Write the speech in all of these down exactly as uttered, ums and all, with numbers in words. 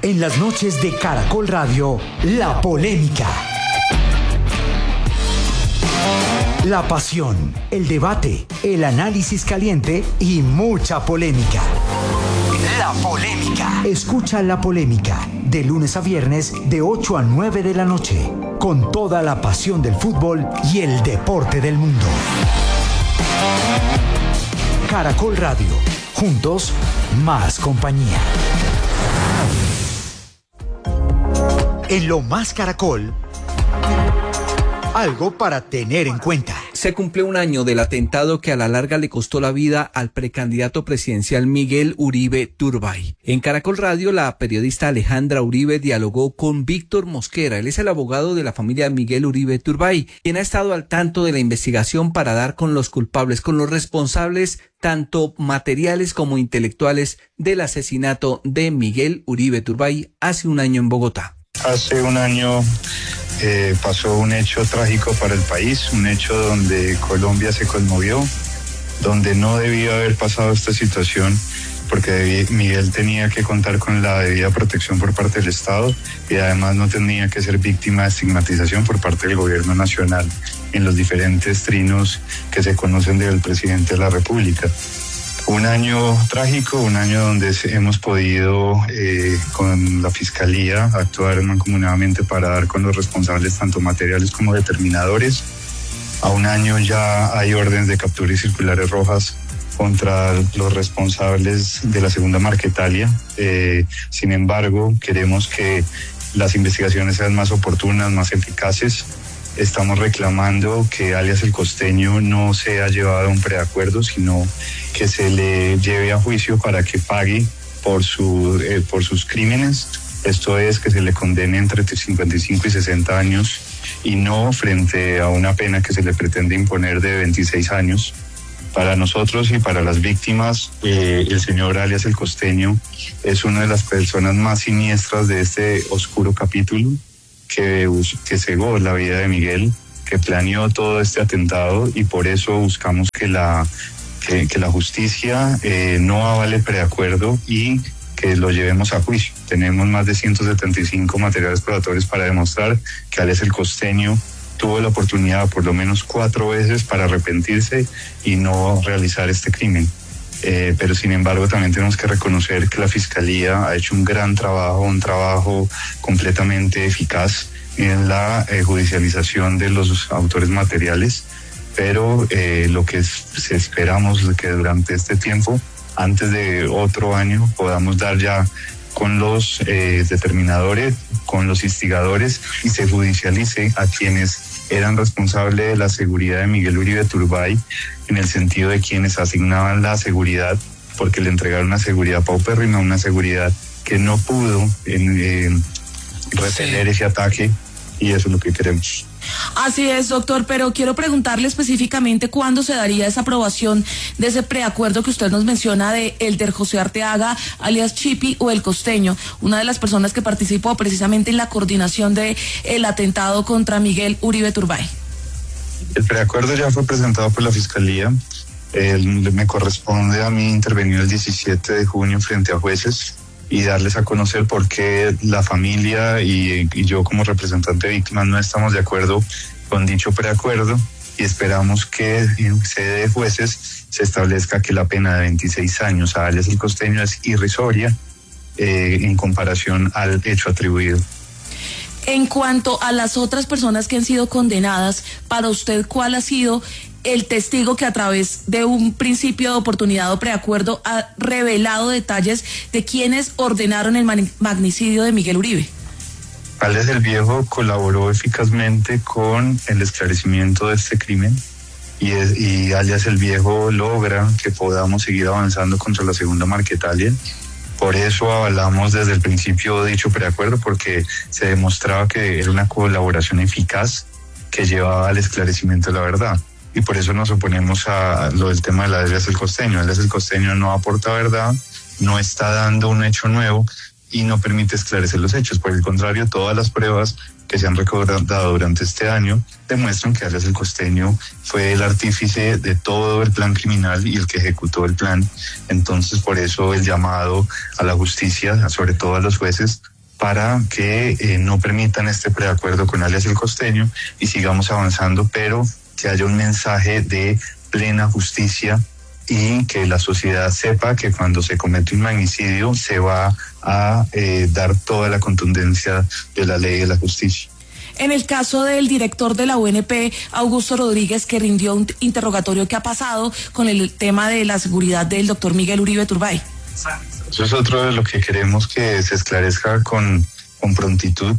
En las noches de Caracol Radio, La Polémica. La pasión, el debate, el análisis caliente y mucha polémica. La Polémica. Escucha La Polémica de lunes a viernes de ocho a nueve de la noche, con toda la pasión del fútbol y el deporte del mundo. Caracol Radio. Juntos, más compañía. En Lo Más Caracol, algo para tener en cuenta. Se cumple un año del atentado que a la larga le costó la vida al precandidato presidencial Miguel Uribe Turbay. En Caracol Radio, la periodista Alejandra Uribe dialogó con Víctor Mosquera. Él es el abogado de la familia Miguel Uribe Turbay, quien ha estado al tanto de la investigación para dar con los culpables, con los responsables tanto materiales como intelectuales del asesinato de Miguel Uribe Turbay hace un año en Bogotá. Hace un año eh, pasó un hecho trágico para el país, un hecho donde Colombia se conmovió, donde no debía haber pasado esta situación, porque Miguel tenía que contar con la debida protección por parte del Estado y además no tenía que ser víctima de estigmatización por parte del gobierno nacional en los diferentes trinos que se conocen del presidente de la República. Un año trágico, un año donde hemos podido eh, con la Fiscalía actuar mancomunadamente para dar con los responsables tanto materiales como determinadores. A un año ya hay órdenes de captura y circulares rojas contra los responsables de la segunda Marquetalia. Eh, sin embargo, queremos que las investigaciones sean más oportunas, más eficaces. Estamos reclamando que alias El Costeño no sea llevado a un preacuerdo, sino que se le lleve a juicio para que pague por, su, eh, por sus crímenes. Esto es, que se le condene entre cincuenta y cinco y sesenta años y no frente a una pena que se le pretende imponer de veintiséis años. Para nosotros y para las víctimas, eh, el señor alias El Costeño es una de las personas más siniestras de este oscuro capítulo que, que cegó la vida de Miguel, que planeó todo este atentado, y por eso buscamos que la, que, que la justicia eh, no avale preacuerdo y que lo llevemos a juicio. Tenemos más de ciento setenta y cinco materiales probatorios para demostrar que alias El Costeño tuvo la oportunidad por lo menos cuatro veces para arrepentirse y no realizar este crimen. Eh, pero sin embargo también tenemos que reconocer que la Fiscalía ha hecho un gran trabajo, un trabajo completamente eficaz en la eh, judicialización de los autores materiales, pero eh, lo que es, esperamos es que durante este tiempo, antes de otro año, podamos dar ya con los eh, determinadores, con los instigadores, y se judicialice a quienes eran responsables de la seguridad de Miguel Uribe Turbay, en el sentido de quienes asignaban la seguridad, porque le entregaron una seguridad paupérrima, una seguridad que no pudo en, eh, repeler sí. ese ataque, y eso es lo que queremos. Así es, doctor, pero quiero preguntarle específicamente cuándo se daría esa aprobación de ese preacuerdo que usted nos menciona de Elder José Arteaga, alias Chipi, o El Costeño, una de las personas que participó precisamente en la coordinación de el atentado contra Miguel Uribe Turbay. El preacuerdo ya fue presentado por la Fiscalía. El, me corresponde a mí intervenir el diecisiete de junio frente a jueces y darles a conocer por qué la familia y, y yo como representante de víctimas no estamos de acuerdo con dicho preacuerdo, y esperamos que en sede de jueces se establezca que la pena de veintiséis años a alias El Costeño es irrisoria eh, en comparación al hecho atribuido. En cuanto a las otras personas que han sido condenadas, para usted, ¿cuál ha sido el testigo que a través de un principio de oportunidad o preacuerdo ha revelado detalles de quienes ordenaron el magnicidio de Miguel Uribe? Alias El Viejo colaboró eficazmente con el esclarecimiento de este crimen, y, es, y alias El Viejo logra que podamos seguir avanzando contra la segunda Marquetalia. Por eso avalamos desde el principio dicho preacuerdo, porque se demostraba que era una colaboración eficaz que llevaba al esclarecimiento de la verdad. Y por eso nos oponemos a lo del tema de la alias El Costeño. Alias El Costeño no aporta verdad, no está dando un hecho nuevo y no permite esclarecer los hechos. Por el contrario, todas las pruebas que se han recordado durante este año demuestran que alias El Costeño fue el artífice de todo el plan criminal y el que ejecutó el plan. Entonces, por eso el llamado a la justicia, sobre todo a los jueces, para que eh, no permitan este preacuerdo con alias El Costeño y sigamos avanzando, pero que haya un mensaje de plena justicia y que la sociedad sepa que cuando se comete un magnicidio se va a eh, dar toda la contundencia de la ley y de la justicia. En el caso del director de la U N P, Augusto Rodríguez, que rindió un interrogatorio, ¿qué ha pasado con el tema de la seguridad del doctor Miguel Uribe Turbay? Eso es otro de lo que queremos que se esclarezca con, con prontitud.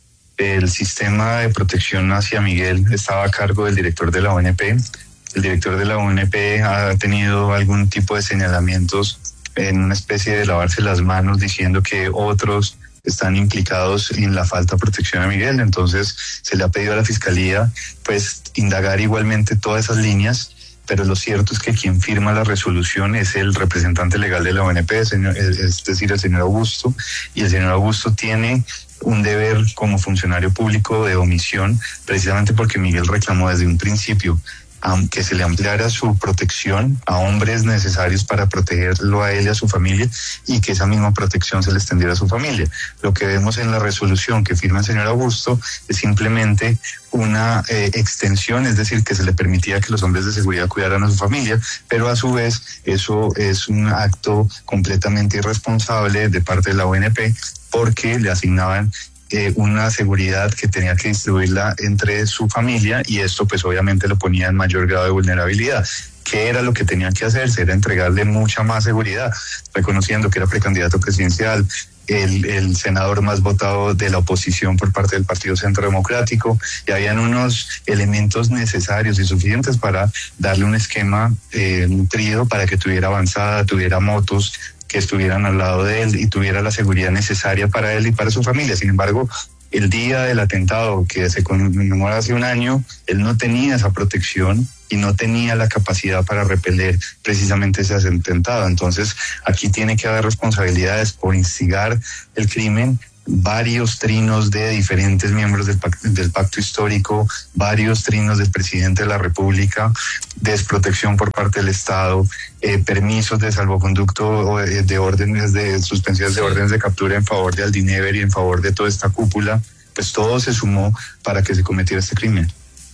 El sistema de protección hacia Miguel estaba a cargo del director de la U N P. El director de la U N P ha tenido algún tipo de señalamientos en una especie de lavarse las manos diciendo que otros están implicados en la falta de protección a Miguel. Entonces se le ha pedido a la Fiscalía pues indagar igualmente todas esas líneas, pero lo cierto es que quien firma la resolución es el representante legal de la U N P, es decir, el señor Augusto, y el señor Augusto tiene un deber como funcionario público de omisión, precisamente porque Miguel reclamó desde un principio que se le ampliara su protección a hombres necesarios para protegerlo a él y a su familia, y que esa misma protección se le extendiera a su familia. Lo que vemos en la resolución que firma el señor Augusto es simplemente una eh, extensión, es decir, que se le permitía que los hombres de seguridad cuidaran a su familia, pero a su vez eso es un acto completamente irresponsable de parte de la U N P, porque le asignaban Eh, una seguridad que tenía que distribuirla entre su familia, y esto pues obviamente lo ponía en mayor grado de vulnerabilidad. ¿Qué era lo que tenía que hacerse? Era entregarle mucha más seguridad, reconociendo que era precandidato presidencial, el, el senador más votado de la oposición por parte del Partido Centro Democrático, y habían unos elementos necesarios y suficientes para darle un esquema eh, nutrido para que tuviera avanzada, tuviera motos que estuvieran al lado de él y tuviera la seguridad necesaria para él y para su familia. Sin embargo, el día del atentado, que se conmemora hace un año, él no tenía esa protección y no tenía la capacidad para repeler precisamente ese atentado. Entonces, aquí tiene que haber responsabilidades por instigar el crimen, varios trinos de diferentes miembros del pacto, del pacto histórico, varios trinos del presidente de la República, desprotección por parte del Estado, eh, permisos de salvoconducto, eh, de órdenes de suspensiones de órdenes de captura en favor de Aldinever y en favor de toda esta cúpula, pues todo se sumó para que se cometiera este crimen.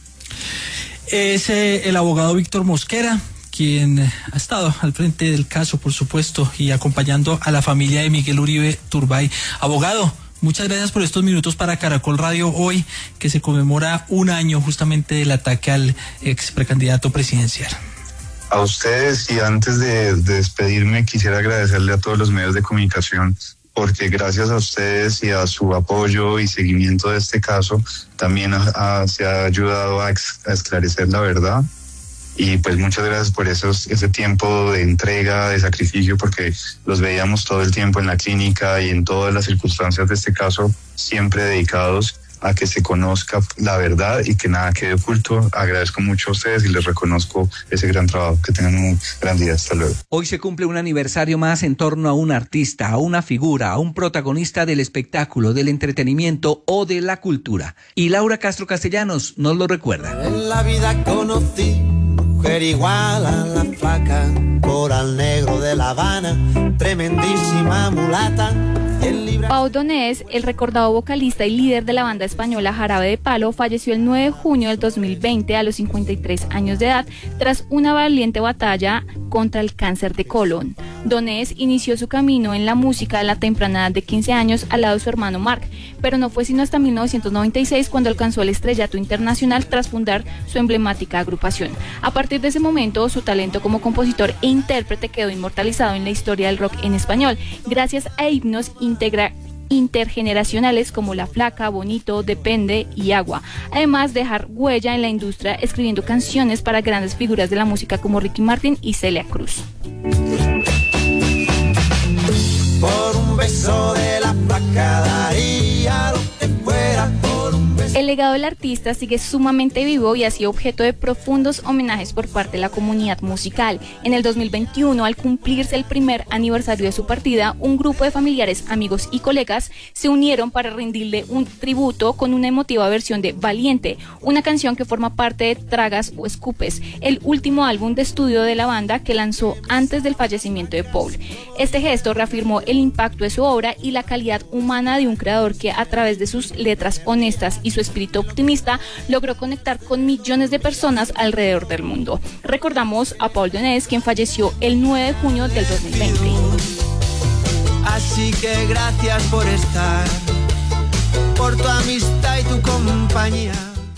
Es eh, el abogado Víctor Mosquera, quien ha estado al frente del caso, por supuesto, y acompañando a la familia de Miguel Uribe Turbay. Abogado, muchas gracias por estos minutos para Caracol Radio hoy, que se conmemora un año justamente del ataque al ex precandidato presidencial. A ustedes, y antes de, de despedirme, quisiera agradecerle a todos los medios de comunicación, porque gracias a ustedes y a su apoyo y seguimiento de este caso, también a, a, se ha ayudado a, ex, a esclarecer la verdad. Y pues muchas gracias por esos, ese tiempo de entrega, de sacrificio, porque los veíamos todo el tiempo en la clínica y en todas las circunstancias de este caso, siempre dedicados a que se conozca la verdad y que nada quede oculto. Agradezco mucho a ustedes y les reconozco ese gran trabajo. Que tengan un gran día. Hasta luego. Hoy se cumple un aniversario más en torno a un artista, a una figura, a un protagonista del espectáculo, del entretenimiento o de la cultura. Y Laura Castro Castellanos nos lo recuerda. En la vida conocí mujer igual a la flaca, coral negro de La Habana, tremendísima mulata. Pau Donés, el recordado vocalista y líder de la banda española Jarabe de Palo, falleció el nueve de junio del dos mil veinte a los cincuenta y tres años de edad tras una valiente batalla contra el cáncer de colon. Donés inició su camino en la música a la temprana edad de quince años al lado de su hermano Marc, pero no fue sino hasta mil novecientos noventa y seis cuando alcanzó el estrellato internacional tras fundar su emblemática agrupación. A partir de ese momento, su talento como compositor e intérprete quedó inmortalizado en la historia del rock en español, gracias a himnos integra intergeneracionales como La Flaca, Bonito, Depende y Agua, además de dejar huella en la industria escribiendo canciones para grandes figuras de la música como Ricky Martin y Celia Cruz. Por un beso de la flaca daría lo que fuera, por un beso. El legado del artista sigue sumamente vivo y ha sido objeto de profundos homenajes por parte de la comunidad musical. En el dos mil veintiuno, al cumplirse el primer aniversario de su partida, un grupo de familiares, amigos y colegas se unieron para rendirle un tributo con una emotiva versión de Valiente, una canción que forma parte de Tragas o Escupes, el último álbum de estudio de la banda que lanzó antes del fallecimiento de Paul. Este gesto reafirmó el impacto de su obra y la calidad humana de un creador que, a través de sus letras honestas y su espíritu optimista, logró conectar con millones de personas alrededor del mundo. Recordamos a Paul Donés, quien falleció el nueve de junio del dos mil veinte. Así que gracias por estar, por tu amistad y tu compañía.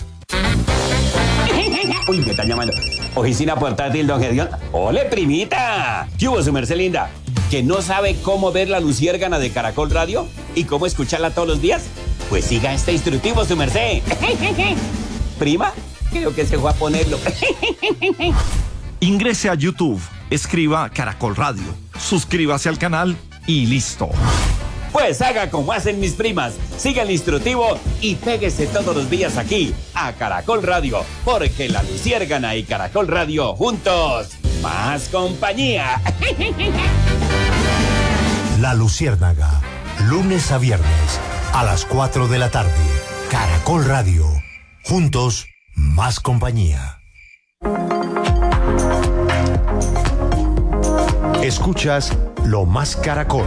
Uy, me están llamando. Oficina portátil, don Gedeón. ¡Ole, primita! ¿Qué hubo, su merced linda? ¿Que no sabe cómo ver la luciérgana de Caracol Radio? ¿Y cómo escucharla todos los días? Pues siga este instructivo, su merced. ¿Prima? Creo que se fue a ponerlo. Ingrese a YouTube, escriba Caracol Radio, suscríbase al canal y listo. Pues haga como hacen mis primas, siga el instructivo y péguese todos los días aquí a Caracol Radio, porque la luciérgana y Caracol Radio juntos, más compañía. La Luciérnaga, lunes a viernes a las cuatro de la tarde. Caracol Radio, juntos, más compañía. Escuchas Lo Más Caracol.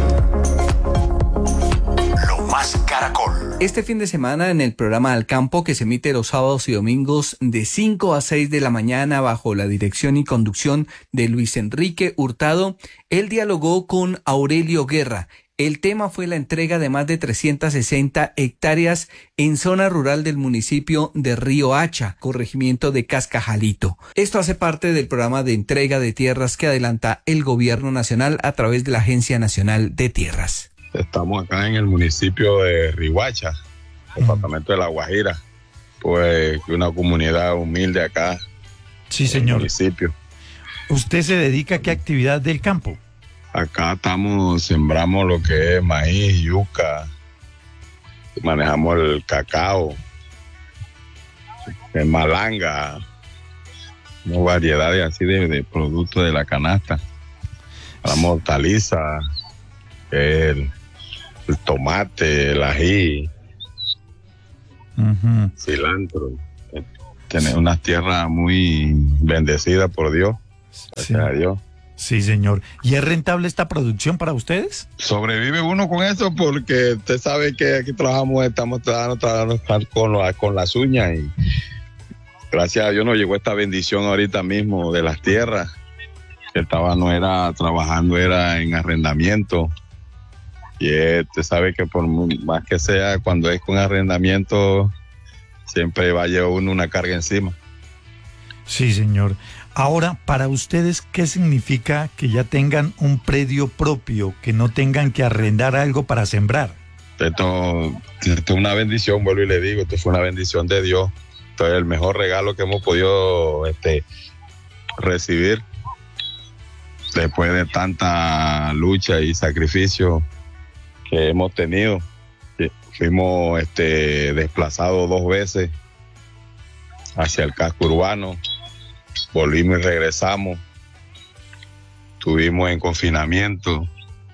Lo Más Caracol. Este fin de semana, en el programa Al Campo, que se emite los sábados y domingos de cinco a seis de la mañana bajo la dirección y conducción de Luis Enrique Hurtado, él dialogó con Aurelio Guerra. El tema fue la entrega de más de trescientas sesenta hectáreas en zona rural del municipio de Río Hacha, corregimiento de Cascajalito. Esto hace parte del programa de entrega de tierras que adelanta el gobierno nacional a través de la Agencia Nacional de Tierras. Estamos acá en el municipio de Río Hacha, departamento de La Guajira, pues una comunidad humilde acá. Sí, señor. Municipio. ¿Usted se dedica a qué actividad del campo? Acá estamos, sembramos lo que es maíz, yuca, manejamos el cacao, el malanga, una variedad de, así de, de productos de la canasta. La hortaliza, el, el tomate, el ají, uh-huh. cilantro. Tener unas tierras muy bendecidas por Dios, gracias sí. a Dios. Sí, señor. ¿Y es rentable esta producción para ustedes? Sobrevive uno con eso porque usted sabe que aquí trabajamos, estamos trabajando, trabajando con, la, con las uñas y gracias a Dios nos llegó esta bendición ahorita mismo de las tierras. Que estaba, no era trabajando, era en arrendamiento. Y usted sabe que por más que sea, cuando es con arrendamiento, siempre va a llevar uno una carga encima. Sí, señor. Ahora, para ustedes, ¿qué significa que ya tengan un predio propio, que no tengan que arrendar algo para sembrar? Esto, esto es una bendición, vuelvo y le digo, esto fue una bendición de Dios. Esto es el mejor regalo que hemos podido este, recibir después de tanta lucha y sacrificio que hemos tenido. Fuimos este, desplazados dos veces hacia el casco urbano. Volvimos y regresamos, estuvimos en confinamiento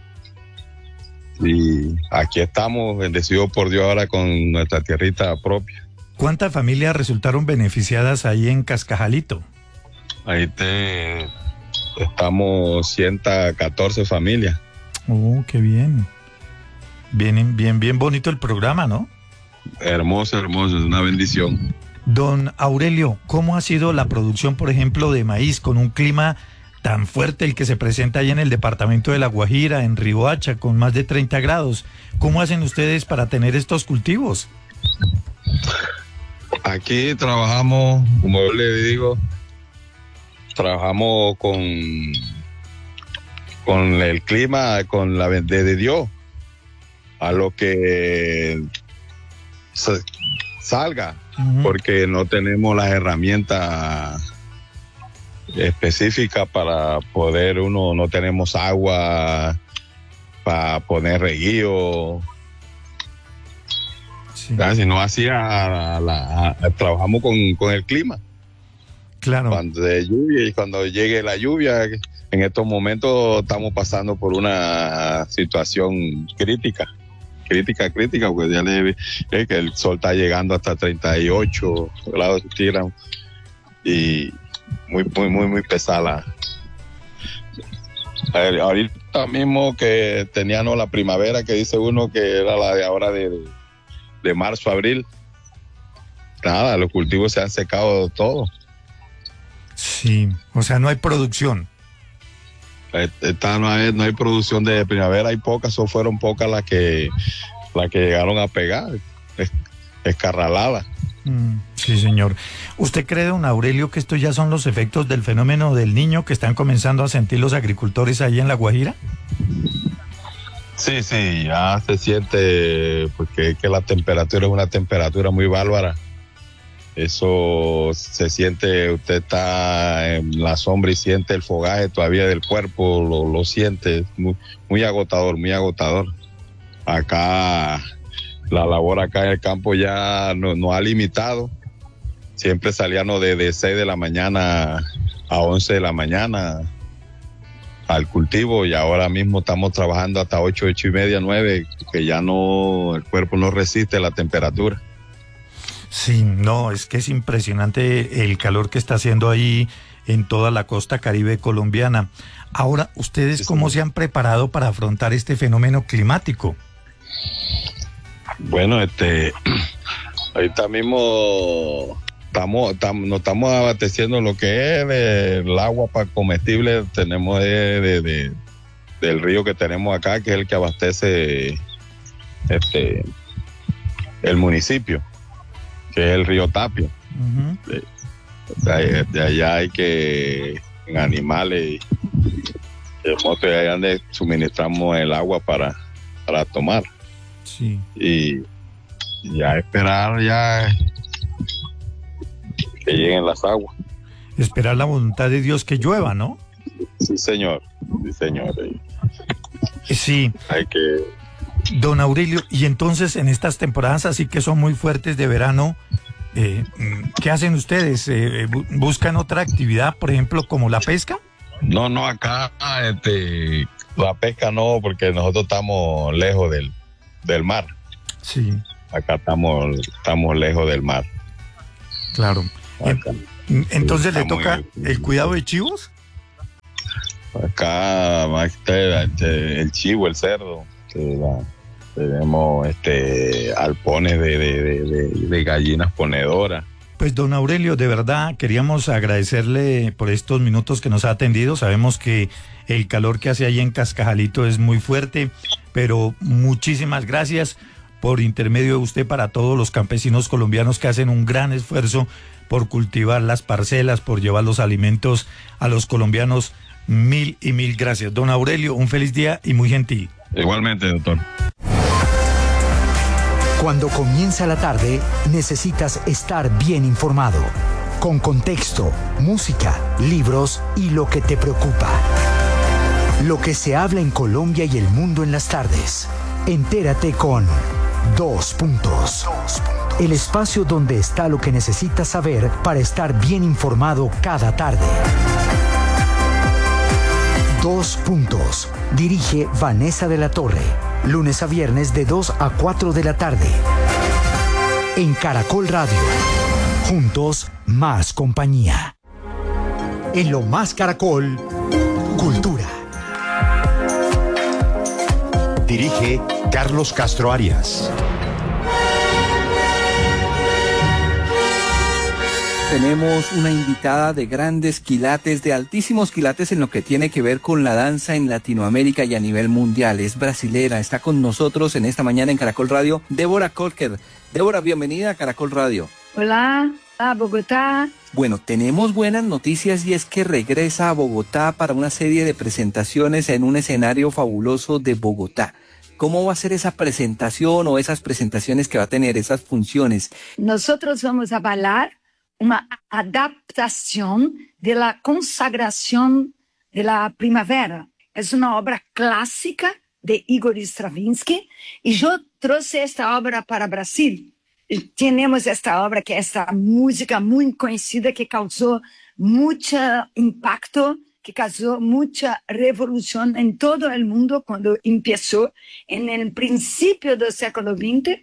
y aquí estamos, bendecidos por Dios ahora con nuestra tierrita propia. ¿Cuántas familias resultaron beneficiadas ahí en Cascajalito? Ahí te, estamos ciento catorce familias. Oh, qué bien. Bien, bien, bien bonito el programa, ¿no? Hermoso, hermoso, es una bendición. Don Aurelio, ¿cómo ha sido la producción, por ejemplo, de maíz con un clima tan fuerte el que se presenta allá en el departamento de La Guajira, en Río Hacha, con más de treinta grados? ¿Cómo hacen ustedes para tener estos cultivos? Aquí trabajamos, como yo le digo, trabajamos con, con el clima, con la de, de Dios, a lo que salga. Porque no tenemos las herramientas específicas para poder, uno no tenemos agua para poner reguío. Sí. Sí. Si no hacía, la, la, la, trabajamos con, con el clima. Claro. Cuando de lluvia y cuando llegue la lluvia, en estos momentos estamos pasando por una situación crítica, crítica, crítica, porque ya le eh, que el sol está llegando hasta treinta y ocho grados centígrados y muy, muy, muy, muy pesada. La, ahorita mismo que teníamos la primavera, que dice uno que era la de ahora de, de marzo a abril, nada, los cultivos se han secado todo. Sí, o sea, no hay producción. Esta no hay, no hay producción de primavera, hay pocas, o fueron pocas las que las que llegaron a pegar, es, escarraladas. Mm, sí, señor. ¿Usted cree, don Aurelio, que estos ya son los efectos del fenómeno del Niño que están comenzando a sentir los agricultores ahí en La Guajira? Sí, sí, ya se siente, porque que la temperatura es una temperatura muy bárbara. Eso se siente, usted está en la sombra y siente el fogaje todavía del cuerpo, lo, lo siente, muy, muy agotador, muy agotador. Acá, la labor acá en el campo ya nos no ha limitado. Siempre salíamos de, de seis de la mañana a once de la mañana al cultivo y ahora mismo estamos trabajando hasta ocho, ocho y media, nueve, que ya no, el cuerpo no resiste la temperatura. Sí, no, es que es impresionante el calor que está haciendo ahí en toda la costa caribe colombiana. Ahora, ¿ustedes cómo se han preparado para afrontar este fenómeno climático? Bueno, este, ahorita mismo estamos, estamos, nos estamos abasteciendo lo que es el agua para comestible. Tenemos de, de, de, del río que tenemos acá, que es el que abastece este el municipio, que es el río Tapio. Uh-huh. de, de, de allá hay que en animales de moto, y allá donde suministramos el agua para, para tomar. Sí. Y ya esperar ya que lleguen las aguas. Esperar la voluntad de Dios que llueva, ¿no? Sí, señor. Sí, señor. Sí. Hay que... Don Aurelio, y entonces en estas temporadas así que son muy fuertes de verano, eh, ¿qué hacen ustedes? Eh, ¿Buscan otra actividad, por ejemplo, como la pesca? No, no, acá este, la pesca no, porque nosotros estamos lejos del, del mar. Sí. Acá estamos, estamos lejos del mar. Claro. Acá. Entonces le toca el cuidado de chivos. Acá más este, el chivo, el cerdo. La, tenemos este alpones de, de, de, de, de gallinas ponedoras. Pues don Aurelio, de verdad queríamos agradecerle por estos minutos que nos ha atendido. Sabemos que el calor que hace ahí en Cascajalito es muy fuerte, pero muchísimas gracias por intermedio de usted para todos los campesinos colombianos que hacen un gran esfuerzo por cultivar las parcelas, por llevar los alimentos a los colombianos. Mil y mil gracias. Don Aurelio, un feliz día y muy gentil. Igualmente, doctor. Cuando comienza la tarde, necesitas estar bien informado, con contexto, música, libros y lo que te preocupa. Lo que se habla en Colombia y el mundo en las tardes. Entérate con Dos Puntos. El espacio donde está lo que necesitas saber para estar bien informado cada tarde. Dos Puntos. Dirige Vanessa de la Torre. Lunes a viernes de dos a cuatro de la tarde. En Caracol Radio. Juntos, más compañía. En Lo Más Caracol, Cultura. Dirige Carlos Castro Arias. Tenemos una invitada de grandes quilates, de altísimos quilates en lo que tiene que ver con la danza en Latinoamérica y a nivel mundial. Es brasilera, está con nosotros en esta mañana en Caracol Radio, Débora Colker. Débora, bienvenida a Caracol Radio. Hola, a Bogotá. Bueno, tenemos buenas noticias y es que regresa a Bogotá para una serie de presentaciones en un escenario fabuloso de Bogotá. ¿Cómo va a ser esa presentación o esas presentaciones que va a tener, esas funciones? Nosotros vamos a bailar una adaptación de la consagración de la primavera. Es una obra clásica de Igor Stravinsky y yo traje esta obra para Brasil tenemos esta obra, que es esta música muy conocida que causó mucho impacto, que causó mucha revolución en todo el mundo cuando empezó en el principio del siglo veinte.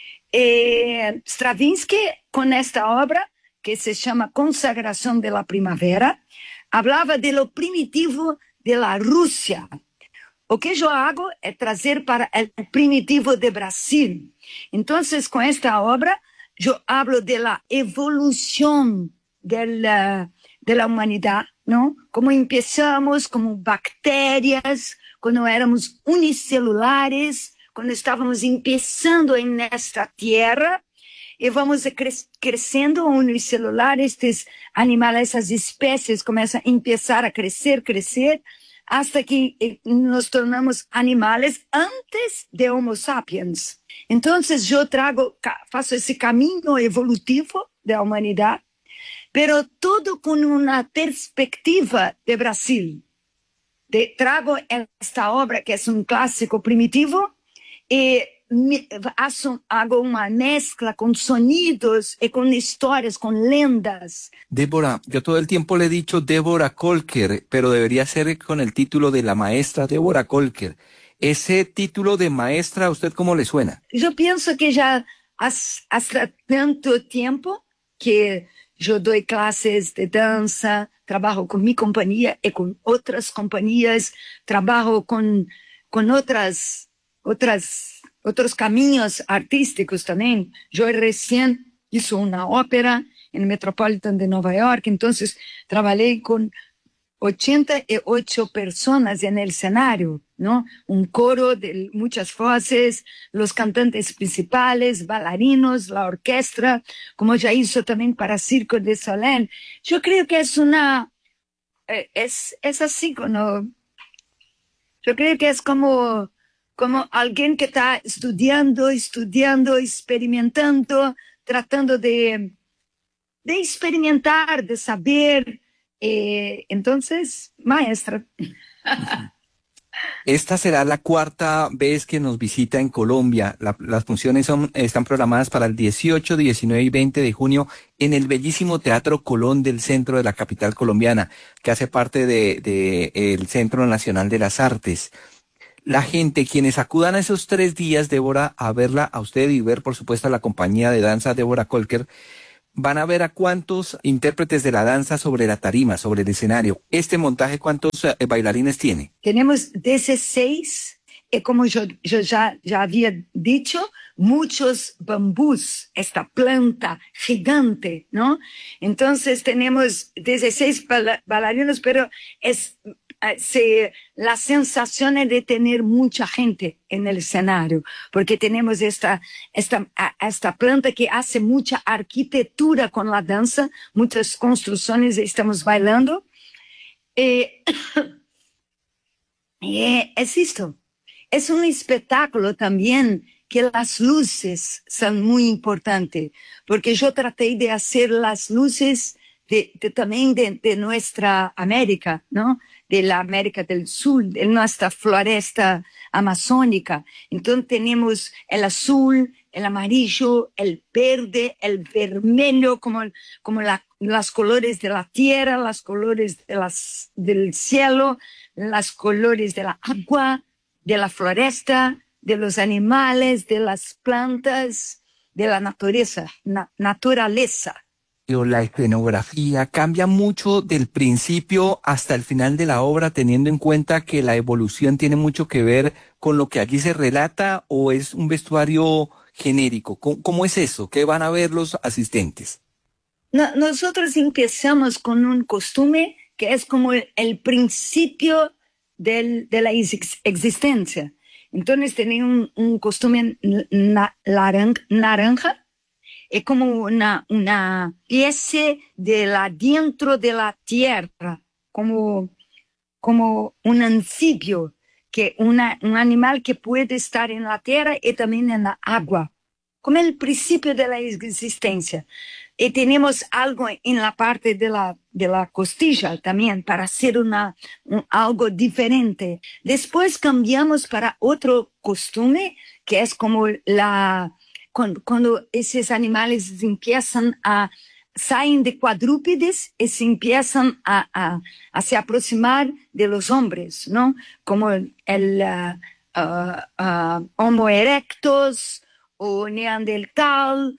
Eh, Stravinsky, con esta obra, que se llama Consagración de la Primavera, hablaba de lo primitivo de la Rusia. O que yo hago es traer para el primitivo de Brasil. Entonces, con esta obra, yo hablo de la evolución de la, de la humanidad, ¿no? Como empezamos como bacterias, cuando éramos unicelulares, cuando estábamos empezando en esta tierra, y vamos cre crescendo unicelular, estes animais, essas espécies começam a empezar a crescer, crescer, hasta que nos tornamos animales antes de Homo sapiens. Entonces yo trago, faço esse caminho evolutivo da humanidade, pero todo con una perspectiva de Brasil. De, trago esta obra, que es un clásico primitivo, y me, hago, hago una mezcla con sonidos y con historias, con lendas. Débora, yo todo el tiempo le he dicho Débora Kolker, pero debería ser con el título de la maestra Débora Kolker. ¿Ese título de maestra a usted cómo le suena? Yo pienso que ya hace tanto tiempo que yo doy clases de danza, trabajo con mi compañía y con otras compañías, trabajo con, con otras, otras, otros caminos artísticos también. Yo recién hice una ópera en el Metropolitan de Nueva York, entonces trabajé con ochenta y ocho personas en el escenario, ¿no? Un coro de muchas voces, los cantantes principales, bailarinos, la orquesta, como ya hizo también para Circo de Soleil. Yo creo que es una, es, es así, ¿no? Yo creo que es como, como alguien que está estudiando, estudiando, experimentando, tratando de, de experimentar, de saber. Eh, entonces, maestra. Esta será la cuarta vez que nos visita en Colombia. La, las funciones son, están programadas para el dieciocho, diecinueve y veinte de junio en el bellísimo Teatro Colón del centro de la capital colombiana, que hace parte de, de el Centro Nacional de las Artes. La gente, quienes acudan a esos tres días, Débora, a verla a usted y ver, por supuesto, a la compañía de danza Débora Kolker, van a ver a cuántos intérpretes de la danza sobre la tarima, sobre el escenario. Este montaje, ¿cuántos eh, bailarines tiene? Tenemos dieciséis, y como yo, yo ya, ya había dicho, muchos bambús, esta planta gigante, ¿no? Entonces tenemos dieciséis bailarinos, pero es se, la sensación es de tener mucha gente en el escenario, porque tenemos esta, esta, esta planta que hace mucha arquitectura con la danza, muchas construcciones, estamos bailando. Eh, eh, es esto, es un espectáculo también que las luces son muy importantes, porque yo traté de hacer las luces de, de, también de, de nuestra América, ¿no? De la América del Sur, de nuestra floresta amazónica. Entonces tenemos el azul, el amarillo, el verde, el vermelho, como, como la, los colores de la tierra, los colores de las, del cielo, los colores de la agua, de la floresta, de los animales, de las plantas, de la naturaleza, na, naturaleza. La escenografía cambia mucho del principio hasta el final de la obra, teniendo en cuenta que la evolución tiene mucho que ver con lo que allí se relata, o es un vestuario genérico. ¿Cómo, cómo es eso? ¿Qué van a ver los asistentes? No, nosotros empezamos con un costume que es como el, el principio del, de la ex existencia. Entonces tenía un, un costume na, naranja, naranja. Es como una, una pieza de la dentro de la tierra, como, como un anfibio, que una, un animal que puede estar en la tierra y también en la agua, como el principio de la existencia. Y tenemos algo en la parte de la, de la costilla también para hacer una, un, algo diferente. Después cambiamos para otro costumbre, que es como la... cuando, cuando esos animales empiezan a salen de cuadrúpedes y se empiezan a, a, a se aproximar de los hombres, ¿no? Como el, el uh, uh, uh, Homo erectus o Neandertal.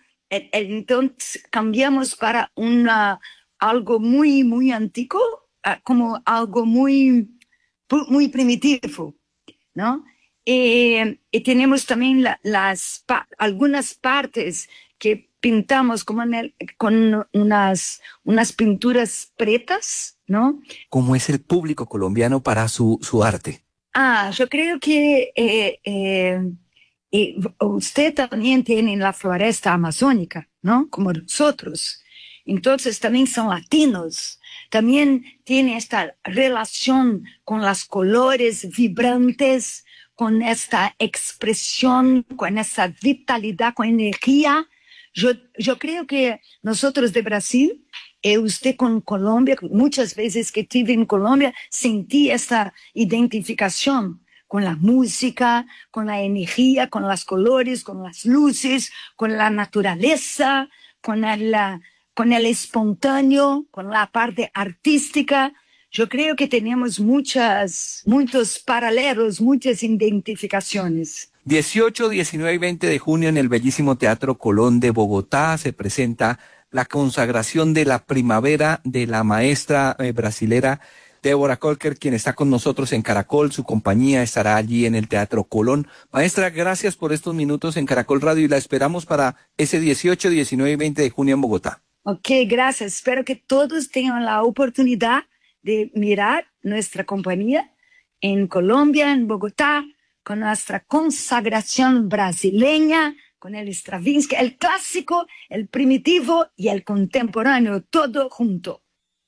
Entonces cambiamos para una, algo muy, muy antiguo, uh, como algo muy, muy primitivo, ¿no? Y, y tenemos también la, las, pa, algunas partes que pintamos como en el, con unas, unas pinturas pretas, ¿no? ¿Cómo es el público colombiano para su, su arte? Ah, yo creo que eh, eh, eh, usted también tiene la floresta amazónica, ¿no? Como nosotros. Entonces también son latinos. También tiene esta relación con los colores vibrantes, con esta expresión, con esa vitalidad, con energía. Yo, yo creo que nosotros de Brasil, y usted con Colombia, muchas veces que estuve en Colombia, sentí esta identificación con la música, con la energía, con los colores, con las luces, con la naturaleza, con el, con el espontáneo, con la parte artística. Yo creo que tenemos muchas, muchos paralelos, muchas identificaciones. dieciocho, diecinueve y veinte de junio en el bellísimo Teatro Colón de Bogotá se presenta la consagración de la primavera de la maestra eh, brasilera Débora Colker, quien está con nosotros en Caracol. Su compañía estará allí en el Teatro Colón. Maestra, gracias por estos minutos en Caracol Radio y la esperamos para ese dieciocho, diecinueve y veinte de junio en Bogotá. Ok, gracias. Espero que todos tengan la oportunidad de mirar nuestra compañía en Colombia, en Bogotá, con nuestra consagración brasileña, con el Stravinsky, el clásico, el primitivo y el contemporáneo, todo junto.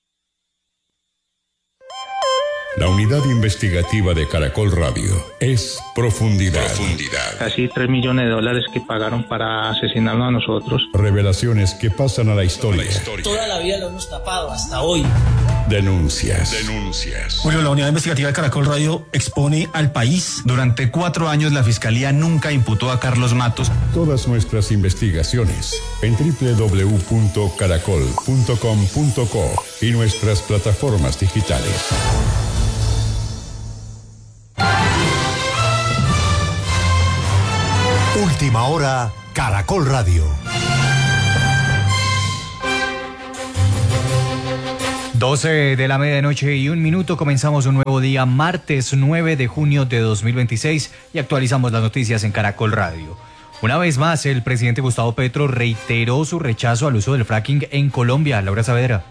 La unidad investigativa de Caracol Radio es Profundidad. Profundidad. Casi tres millones de dólares que pagaron para asesinarnos a nosotros. Revelaciones que pasan a la historia. La historia. Toda la vida lo hemos tapado hasta hoy. Denuncias. Denuncias. Bueno, la unidad investigativa de Caracol Radio expone al país. Durante cuatro años la Fiscalía nunca imputó a Carlos Matos. Todas nuestras investigaciones en doble u doble u doble u punto caracol punto com punto co y nuestras plataformas digitales. Última hora, Caracol Radio. doce de la medianoche y un minuto, comenzamos un nuevo día, martes nueve de junio de dos mil veintiséis y actualizamos las noticias en Caracol Radio. Una vez más, el presidente Gustavo Petro reiteró su rechazo al uso del fracking en Colombia. Laura Saavedra.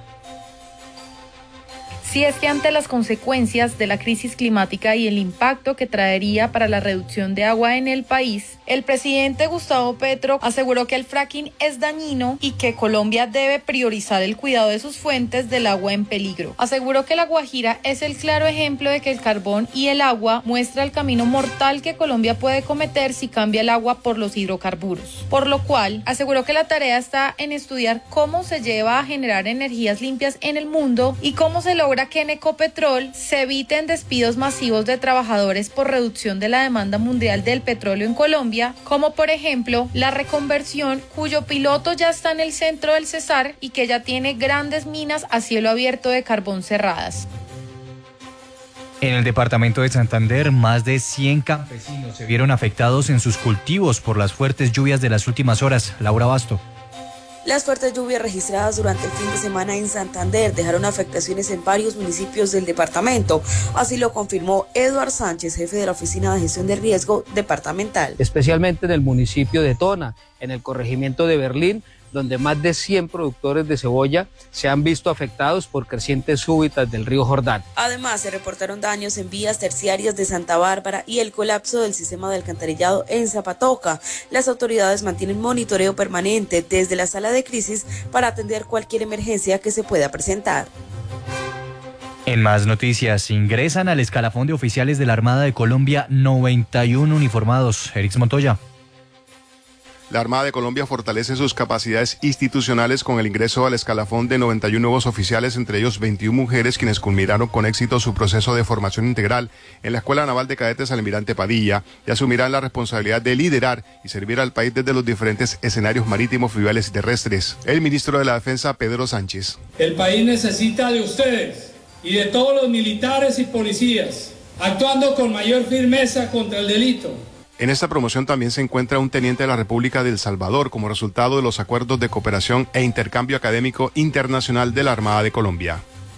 Si es que ante las consecuencias de la crisis climática y el impacto que traería para la reducción de agua en el país, el presidente Gustavo Petro aseguró que el fracking es dañino y que Colombia debe priorizar el cuidado de sus fuentes del agua en peligro. Aseguró que La Guajira es el claro ejemplo de que el carbón y el agua muestra el camino mortal que Colombia puede cometer si cambia el agua por los hidrocarburos. Por lo cual, aseguró que la tarea está en estudiar cómo se lleva a generar energías limpias en el mundo y cómo se logra que en Ecopetrol se eviten despidos masivos de trabajadores por reducción de la demanda mundial del petróleo en Colombia, como por ejemplo la reconversión cuyo piloto ya está en el centro del Cesar y que ya tiene grandes minas a cielo abierto de carbón cerradas. En el departamento de Santander, más de cien campesinos se vieron afectados en sus cultivos por las fuertes lluvias de las últimas horas. Laura Basto. Las fuertes lluvias registradas durante el fin de semana en Santander dejaron afectaciones en varios municipios del departamento. Así lo confirmó Eduard Sánchez, jefe de la Oficina de Gestión de Riesgo Departamental. Especialmente en el municipio de Tona, en el corregimiento de Berlín, donde más de cien productores de cebolla se han visto afectados por crecientes súbitas del río Jordán. Además, se reportaron daños en vías terciarias de Santa Bárbara y el colapso del sistema de alcantarillado en Zapatoca. Las autoridades mantienen monitoreo permanente desde la sala de crisis para atender cualquier emergencia que se pueda presentar. En más noticias, ingresan al escalafón de oficiales de la Armada de Colombia noventa y uno uniformados. Erix Montoya. La Armada de Colombia fortalece sus capacidades institucionales con el ingreso al escalafón de noventa y uno nuevos oficiales, entre ellos veintiuna mujeres, quienes culminaron con éxito su proceso de formación integral en la Escuela Naval de Cadetes Almirante Padilla y asumirán la responsabilidad de liderar y servir al país desde los diferentes escenarios marítimos, fluviales y terrestres. El ministro de la Defensa, Pedro Sánchez. El país necesita de ustedes y de todos los militares y policías, actuando con mayor firmeza contra el delito. En esta promoción también se encuentra un teniente de la República de El Salvador como resultado de los acuerdos de cooperación e intercambio académico internacional de la Armada de Colombia.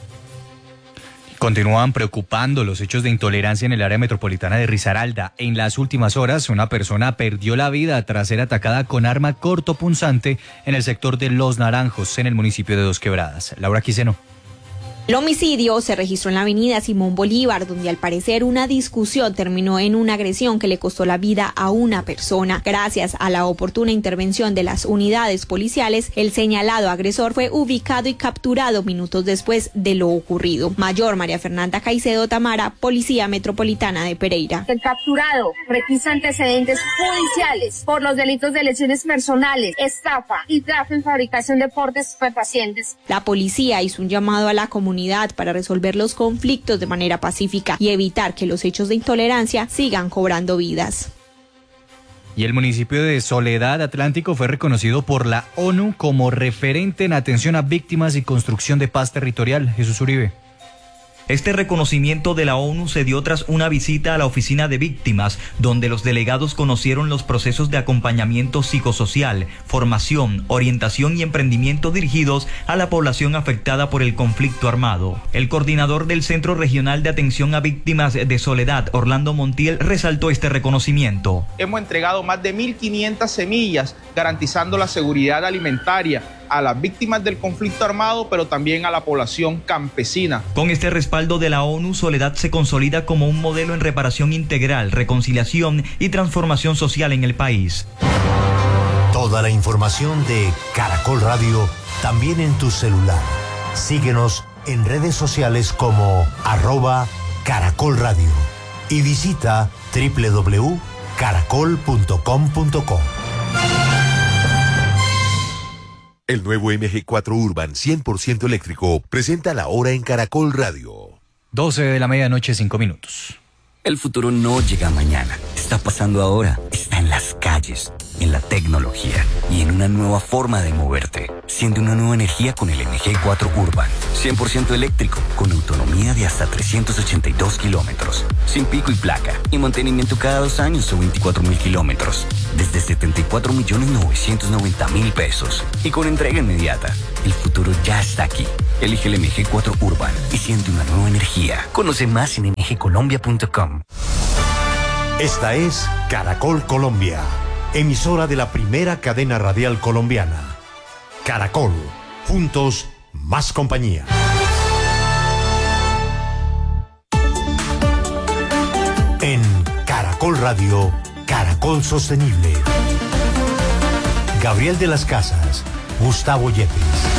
Continúan preocupando los hechos de intolerancia en el área metropolitana de Risaralda. En las últimas horas, una persona perdió la vida tras ser atacada con arma cortopunzante en el sector de Los Naranjos, en el municipio de Dos Quebradas. Laura Quiseno. El homicidio se registró en la avenida Simón Bolívar, donde al parecer una discusión terminó en una agresión que le costó la vida a una persona. Gracias a la oportuna intervención de las unidades policiales, el señalado agresor fue ubicado y capturado minutos después de lo ocurrido. Mayor María Fernanda Caicedo Tamara, Policía Metropolitana de Pereira. El capturado requisa antecedentes judiciales por los delitos de lesiones personales, estafa y tráfico y fabricación de portes estupefacientes. La policía hizo un llamado a la comunidad para resolver los conflictos de manera pacífica y evitar que los hechos de intolerancia sigan cobrando vidas. Y el municipio de Soledad Atlántico fue reconocido por la ONU como referente en atención a víctimas y construcción de paz territorial. Jesús Uribe. Este reconocimiento de la ONU se dio tras una visita a la oficina de víctimas, donde los delegados conocieron los procesos de acompañamiento psicosocial, formación, orientación y emprendimiento dirigidos a la población afectada por el conflicto armado. El coordinador del Centro Regional de Atención a Víctimas de Soledad, Orlando Montiel, resaltó este reconocimiento. Hemos entregado más de mil quinientas semillas, garantizando la seguridad alimentaria a las víctimas del conflicto armado, pero también a la población campesina. Con este respaldo de la ONU, Soledad se consolida como un modelo en reparación integral, reconciliación y transformación social en el país. Toda la información de Caracol Radio también en tu celular. Síguenos en redes sociales como arroba Caracol Radio y visita doble u doble u doble u punto caracol punto com punto co. El nuevo M G cuatro Urban cien por ciento eléctrico presenta la hora en Caracol Radio. doce de la medianoche, cinco minutos. El futuro no llega mañana, está pasando ahora, está en las calles, en la tecnología y en una nueva forma de moverte. Siente una nueva energía con el M G cuatro Urban, cien por ciento eléctrico, con autonomía de hasta trescientos ochenta y dos kilómetros, sin pico y placa, y mantenimiento cada dos años o veinticuatro mil kilómetros, desde setenta y cuatro millones novecientos noventa mil pesos, y con entrega inmediata. El futuro ya está aquí. Elige el M G cuatro Urban y siente una nueva energía. Conoce más en m g colombia punto com. Esta es Caracol Colombia, emisora de la primera cadena radial colombiana. Caracol, juntos, más compañía. En Caracol Radio, Caracol Sostenible. Gabriel de las Casas, Gustavo Yepes.